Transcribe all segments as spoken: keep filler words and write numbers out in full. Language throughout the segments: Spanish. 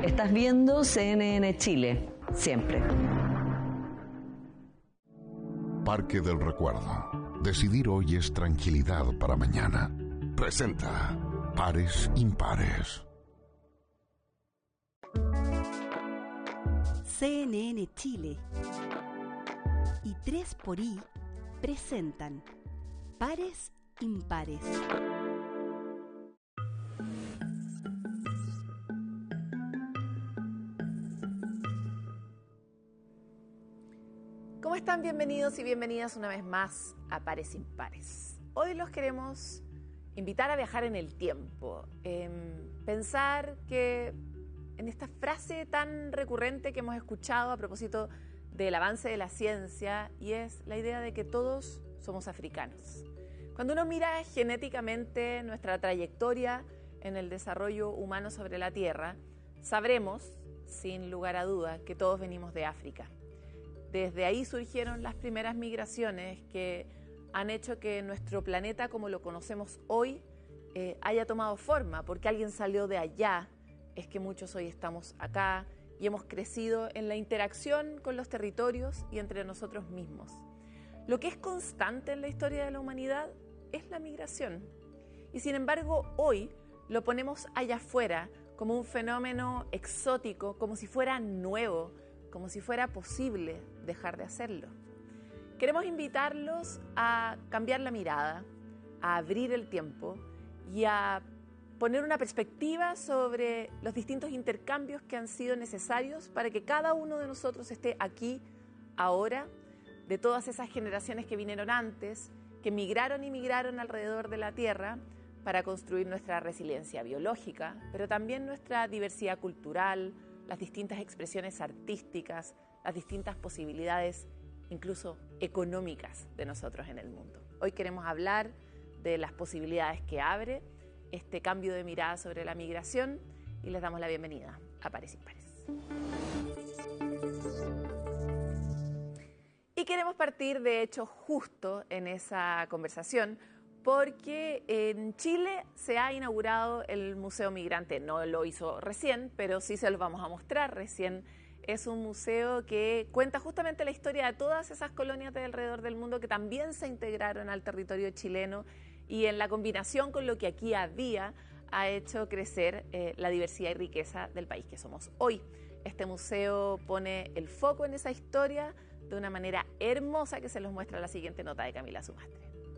Estás viendo C N N Chile, siempre. Parque del Recuerdo. Decidir hoy es tranquilidad para mañana. Presenta Pares Impares. C N N Chile y tres por I presentan Pares Impares. ¿Cómo están? Bienvenidos y bienvenidas una vez más a Pares Impares. Hoy los queremos invitar a viajar en el tiempo, eh, pensar que en esta frase tan recurrente que hemos escuchado a propósito del avance de la ciencia, y es la idea de que todos somos africanos. Cuando uno mira genéticamente nuestra trayectoria en el desarrollo humano sobre la Tierra, sabremos, sin lugar a duda, que todos venimos de África. Desde ahí surgieron las primeras migraciones que han hecho que nuestro planeta, como lo conocemos hoy, eh, haya tomado forma, porque alguien salió de allá. Es que muchos hoy estamos acá y hemos crecido en la interacción con los territorios y entre nosotros mismos. Lo que es constante en la historia de la humanidad es la migración. Y sin embargo, hoy lo ponemos allá afuera como un fenómeno exótico, como si fuera nuevo, como si fuera posible dejar de hacerlo. Queremos invitarlos a cambiar la mirada, a abrir el tiempo y a poner una perspectiva sobre los distintos intercambios que han sido necesarios para que cada uno de nosotros esté aquí, ahora, de todas esas generaciones que vinieron antes, que migraron y migraron alrededor de la Tierra para construir nuestra resiliencia biológica, pero también nuestra diversidad cultural, las distintas expresiones artísticas, las distintas posibilidades, incluso económicas, de nosotros en el mundo. Hoy queremos hablar de las posibilidades que abre este cambio de mirada sobre la migración y les damos la bienvenida a Pares Impares. Y queremos partir, de hecho, justo en esa conversación, porque en Chile se ha inaugurado el Museo Migrante. No lo hizo recién, pero sí se lo vamos a mostrar recién. Es un museo que cuenta justamente la historia de todas esas colonias de alrededor del mundo que también se integraron al territorio chileno, y en la combinación con lo que aquí había ha hecho crecer eh, la diversidad y riqueza del país que somos hoy. Este museo pone el foco en esa historia de una manera hermosa que se los muestra la siguiente nota de Camila Sumastre.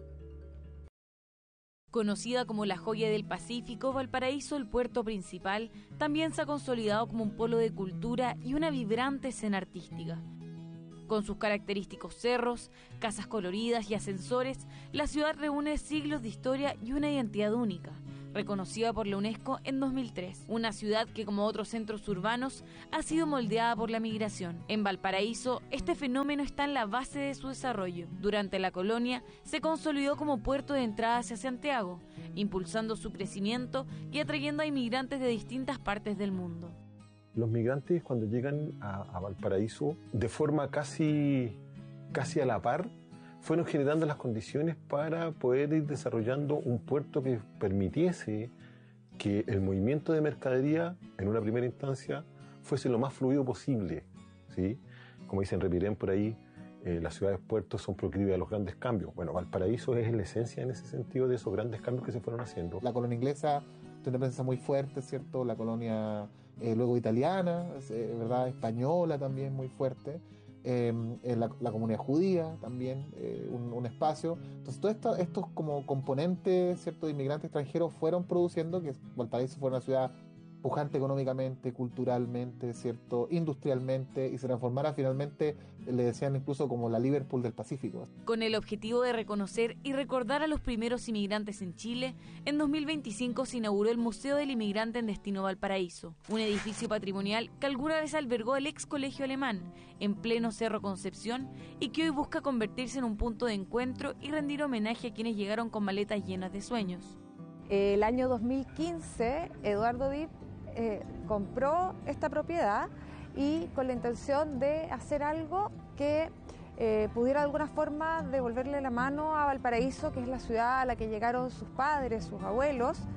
Conocida como la joya del Pacífico, Valparaíso, el puerto principal, también se ha consolidado como un polo de cultura y una vibrante escena artística. Con sus característicos cerros, casas coloridas y ascensores, la ciudad reúne siglos de historia y una identidad única, reconocida por la UNESCO en dos mil tres. Una ciudad que, como otros centros urbanos, ha sido moldeada por la migración. En Valparaíso, este fenómeno está en la base de su desarrollo. Durante la colonia, se consolidó como puerto de entrada hacia Santiago, impulsando su crecimiento y atrayendo a inmigrantes de distintas partes del mundo. Los migrantes, cuando llegan a, a Valparaíso, de forma casi, casi a la par, fueron generando las condiciones para poder ir desarrollando un puerto que permitiese que el movimiento de mercadería, en una primera instancia, fuese lo más fluido posible, ¿sí? Como dicen, repiten por ahí, eh, las ciudades puertos son proclives a los grandes cambios. Bueno, Valparaíso es la esencia en ese sentido de esos grandes cambios que se fueron haciendo. La colonia inglesa tiene una presencia muy fuerte, ¿cierto? La colonia eh, luego italiana, eh, ¿verdad? Española también muy fuerte. Eh, la, la comunidad judía también, eh, un, un espacio. Entonces todos esto, estos como componentes, ¿cierto?, de inmigrantes extranjeros fueron produciendo que Valparaíso fuera una ciudad pujante económicamente, culturalmente, ¿cierto?, industrialmente, y se transformara finalmente, le decían incluso como la Liverpool del Pacífico. Con el objetivo de reconocer y recordar a los primeros inmigrantes en Chile, en dos mil veinticinco se inauguró el Museo del Inmigrante en Destino Valparaíso, un edificio patrimonial que alguna vez albergó el ex colegio alemán, en pleno Cerro Concepción, y que hoy busca convertirse en un punto de encuentro y rendir homenaje a quienes llegaron con maletas llenas de sueños. El año dos mil quince, Eduardo Dip eh, compró esta propiedad y con la intención de hacer algo que eh, pudiera de alguna forma devolverle la mano a Valparaíso, que es la ciudad a la que llegaron sus padres, sus abuelos,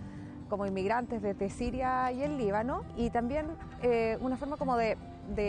como inmigrantes desde Siria y el Líbano, y también eh, una forma como de,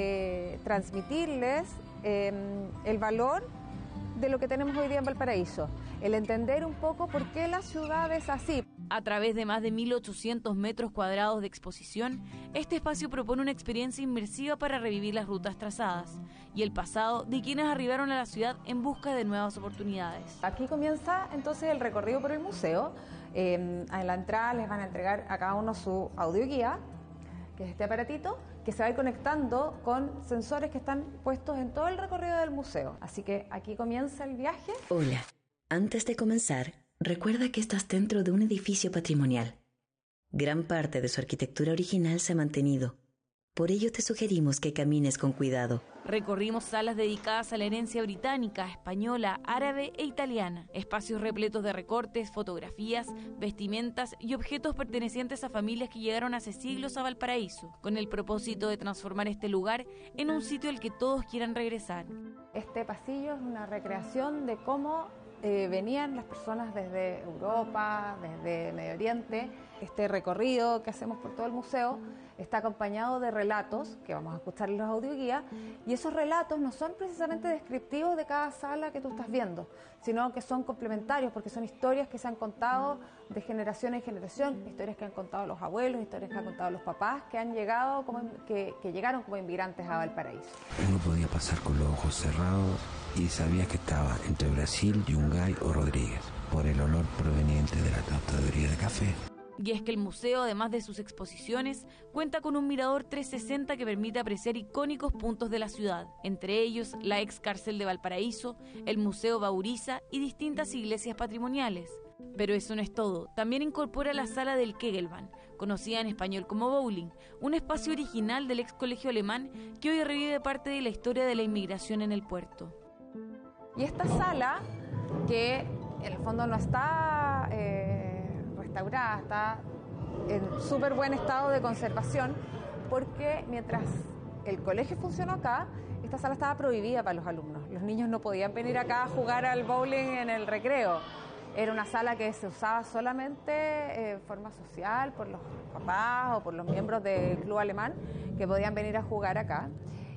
de transmitirles eh, el valor de lo que tenemos hoy día en Valparaíso, el entender un poco por qué la ciudad es así. A través de más de mil ochocientos metros cuadrados de exposición, este espacio propone una experiencia inmersiva para revivir las rutas trazadas y el pasado de quienes arribaron a la ciudad en busca de nuevas oportunidades. Aquí comienza entonces el recorrido por el museo. Eh, en la entrada les van a entregar a cada uno su audioguía, que es este aparatito, que se va a ir conectando con sensores que están puestos en todo el recorrido del museo. Así que aquí comienza el viaje. Hola, antes de comenzar, recuerda que estás dentro de un edificio patrimonial. Gran parte de su arquitectura original se ha mantenido. Por ello te sugerimos que camines con cuidado. Recorrimos salas dedicadas a la herencia británica, española, árabe e italiana. Espacios repletos de recortes, fotografías, vestimentas y objetos pertenecientes a familias que llegaron hace siglos a Valparaíso, con el propósito de transformar este lugar en un sitio al que todos quieran regresar. Este pasillo es una recreación de cómo eh, venían las personas desde Europa, desde Medio Oriente. Este recorrido que hacemos por todo el museo está acompañado de relatos que vamos a escuchar en los audioguías, y esos relatos no son precisamente descriptivos de cada sala que tú estás viendo, sino que son complementarios porque son historias que se han contado de generación en generación, historias que han contado los abuelos, historias que han contado los papás que han llegado como, que, que llegaron como inmigrantes a Valparaíso. Uno podía pasar con los ojos cerrados y sabía que estaba entre Brasil, Yungay o Rodríguez por el olor proveniente de la tostaduría de café. Y es que el museo, además de sus exposiciones, cuenta con un mirador trescientos sesenta que permite apreciar icónicos puntos de la ciudad, entre ellos la ex cárcel de Valparaíso, el Museo Bauriza y distintas iglesias patrimoniales. Pero eso no es todo, también incorpora la sala del Kegelbahn, conocida en español como bowling, un espacio original del ex colegio alemán que hoy revive parte de la historia de la inmigración en el puerto. Y esta sala, que en el fondo no está eh, restaurada, está en súper buen estado de conservación, porque mientras el colegio funcionó acá, esta sala estaba prohibida para los alumnos. Los niños no podían venir acá a jugar al bowling en el recreo. Era una sala que se usaba solamente de eh, forma social por los papás o por los miembros del club alemán que podían venir a jugar acá.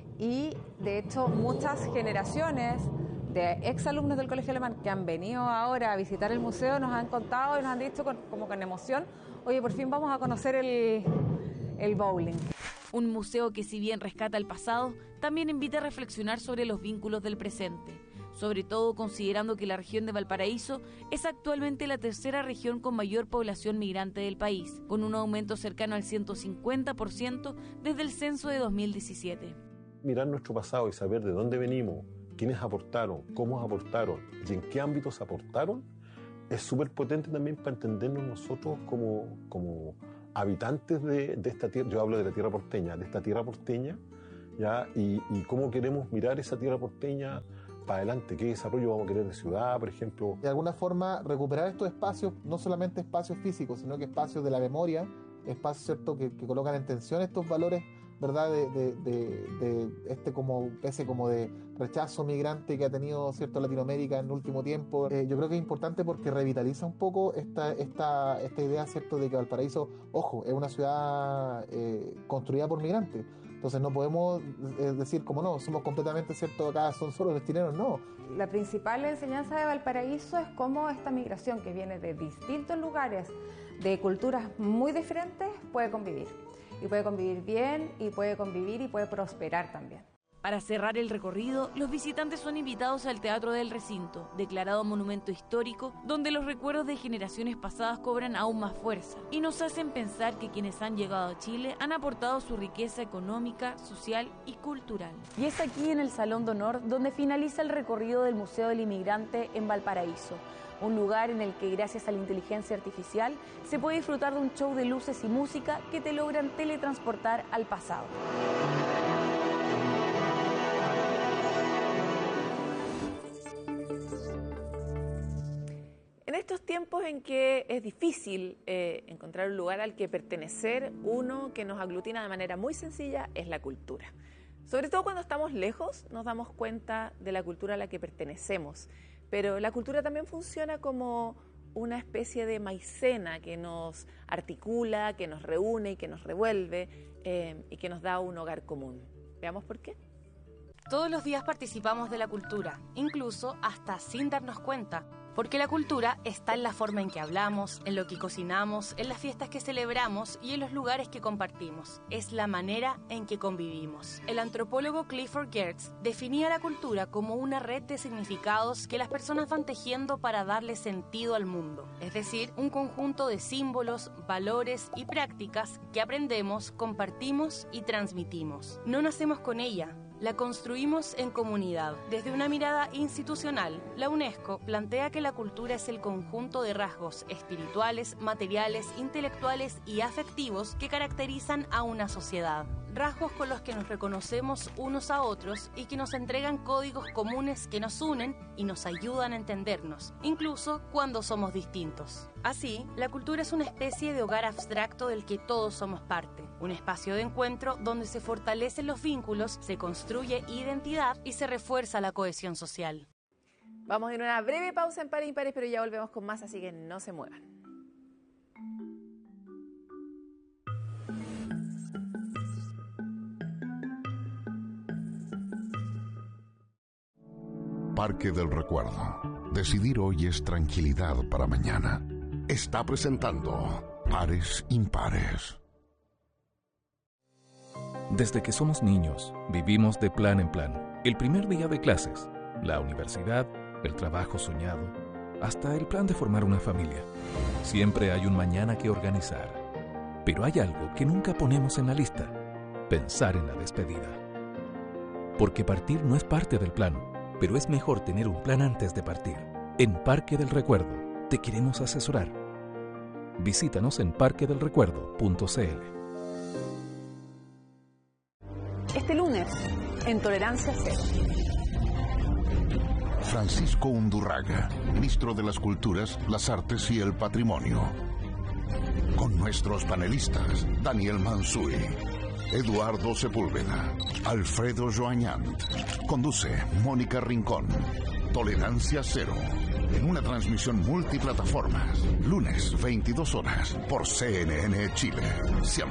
Y de hecho muchas generaciones de exalumnos del colegio alemán que han venido ahora a visitar el museo nos han contado y nos han dicho con, como con emoción, oye, por fin vamos a conocer el, el bowling. Un museo que, si bien rescata el pasado, también invita a reflexionar sobre los vínculos del presente, sobre todo considerando que la región de Valparaíso es actualmente la tercera región con mayor población migrante del país, con un aumento cercano al ciento cincuenta por ciento desde el censo de dos mil diecisiete. Mirar nuestro pasado y saber de dónde venimos, quiénes aportaron, cómo aportaron y en qué ámbitos aportaron, es súper potente también para entendernos nosotros como, como habitantes de, de esta tierra. Yo hablo de la tierra porteña, de esta tierra porteña, ¿ya? Y, y cómo queremos mirar esa tierra porteña para adelante, qué desarrollo vamos a querer de ciudad, por ejemplo. De alguna forma, recuperar estos espacios, no solamente espacios físicos, sino que espacios de la memoria, espacios, ¿cierto?, que, que colocan en tensión estos valores, ¿verdad?, de, de, de, de este como ese como de rechazo migrante que ha tenido, cierto, Latinoamérica en el último tiempo. Eh, yo creo que es importante porque revitaliza un poco esta esta esta idea, cierto, de que Valparaíso, ojo, es una ciudad eh, construida por migrantes. Entonces no podemos eh, decir como no, somos completamente, cierto, acá son solo los chilenos, no. La principal enseñanza de Valparaíso es cómo esta migración que viene de distintos lugares, de culturas muy diferentes, puede convivir. Y puede convivir bien, y puede convivir y puede prosperar también. Para cerrar el recorrido, los visitantes son invitados al Teatro del Recinto, declarado monumento histórico, donde los recuerdos de generaciones pasadas cobran aún más fuerza y nos hacen pensar que quienes han llegado a Chile han aportado su riqueza económica, social y cultural. Y es aquí en el Salón de Honor donde finaliza el recorrido del Museo del Inmigrante en Valparaíso, un lugar en el que gracias a la inteligencia artificial se puede disfrutar de un show de luces y música que te logran teletransportar al pasado. En estos tiempos en que es difícil eh, encontrar un lugar al que pertenecer, uno que nos aglutina de manera muy sencilla es la cultura. Sobre todo cuando estamos lejos nos damos cuenta de la cultura a la que pertenecemos, pero la cultura también funciona como una especie de maicena que nos articula, que nos reúne y que nos revuelve eh, y que nos da un hogar común. Veamos por qué. Todos los días participamos de la cultura, incluso hasta sin darnos cuenta, porque la cultura está en la forma en que hablamos, en lo que cocinamos, en las fiestas que celebramos y en los lugares que compartimos. Es la manera en que convivimos. El antropólogo Clifford Geertz definía la cultura como una red de significados que las personas van tejiendo para darle sentido al mundo. Es decir, un conjunto de símbolos, valores y prácticas que aprendemos, compartimos y transmitimos. No nacemos con ella. La construimos en comunidad. Desde una mirada institucional, la UNESCO plantea que la cultura es el conjunto de rasgos espirituales, materiales, intelectuales y afectivos que caracterizan a una sociedad. Rasgos con los que nos reconocemos unos a otros y que nos entregan códigos comunes que nos unen y nos ayudan a entendernos, incluso cuando somos distintos. Así, la cultura es una especie de hogar abstracto del que todos somos parte, un espacio de encuentro donde se fortalecen los vínculos, se construye identidad y se refuerza la cohesión social. Vamos a ir a una breve pausa en Pares Impares, pero ya volvemos con más, así que no se muevan. Parque del Recuerdo. Decidir hoy es tranquilidad para mañana. Está presentando Pares Impares. Desde que somos niños, vivimos de plan en plan. El primer día de clases, la universidad, el trabajo soñado, hasta el plan de formar una familia. Siempre hay un mañana que organizar. Pero hay algo que nunca ponemos en la lista: pensar en la despedida. Porque partir no es parte del plan, pero es mejor tener un plan antes de partir. En Parque del Recuerdo te queremos asesorar. Visítanos en parque del recuerdo punto c l. Este lunes, en Tolerancia Cero. Francisco Undurraga, ministro de las Culturas, las Artes y el Patrimonio. Con nuestros panelistas, Daniel Mansuy, Eduardo Sepúlveda, Alfredo Joañant. Conduce Mónica Rincón. Tolerancia Cero. En una transmisión multiplataformas. Lunes, veintidós horas, por C N N Chile. Siempre